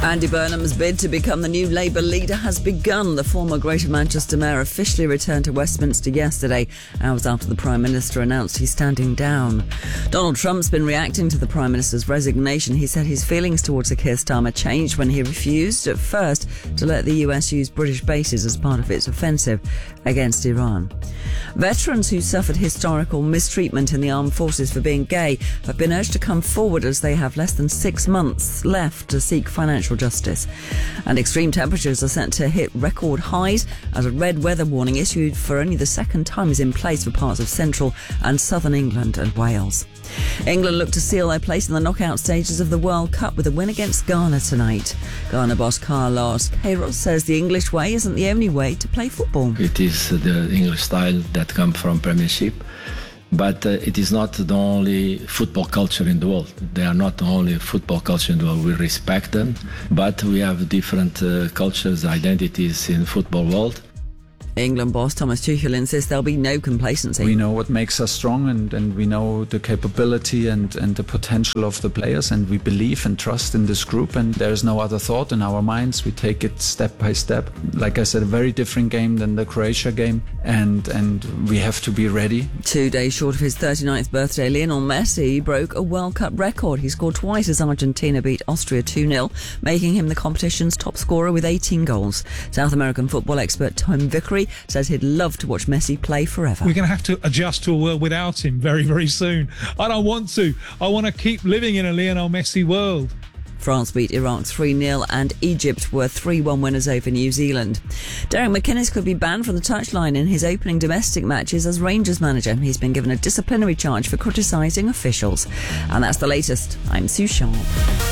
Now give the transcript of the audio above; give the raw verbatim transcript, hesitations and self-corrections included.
Andy Burnham's bid to become the new Labour leader has begun. The former Greater Manchester Mayor officially returned to Westminster yesterday, hours after the Prime Minister announced he's standing down. Donald Trump's been reacting to the Prime Minister's resignation. He said his feelings towards Sir Keir Starmer changed when he refused, at first, to let the U S use British bases as part of its offensive against Iran. Veterans who suffered historical mistreatment in the armed forces for being gay have been urged to come forward as they have less than six months left to seek financial justice. And extreme temperatures are set to hit record highs as a red weather warning issued for only the second time is in place for parts of central and southern England and Wales. England look to seal their place in the knockout stages of the World Cup with a win against Ghana tonight. Ghana boss Carlos Queiroz says the English way isn't the only way to play football. It is the English style that comes from Premiership. But uh, it is not the only football culture in the world. They are not the only football culture in the world. We respect them, but we have different uh, cultures, identities in the football world. England boss Thomas Tuchel insists there'll be no complacency. We know what makes us strong, and, and we know the capability and, and the potential of the players, and we believe and trust in this group, and there's no other thought in our minds. We take it step by step. Like I said, a very different game than the Croatia game, and, and we have to be ready. Two days short of his thirty-ninth birthday, Lionel Messi broke a World Cup record. He scored twice as Argentina beat Austria two nil, making him the competition's top scorer with eighteen goals. South American football expert Tom Vickery says he'd love to watch Messi play forever. We're going to have to adjust to a world without him very, very soon. I don't want to. I want to keep living in a Lionel Messi world. France beat Iraq three nil and Egypt were three one winners over New Zealand. Derek McInnes could be banned from the touchline in his opening domestic matches as Rangers manager. He's been given a disciplinary charge for criticising officials. And that's the latest. I'm Sue Sharp.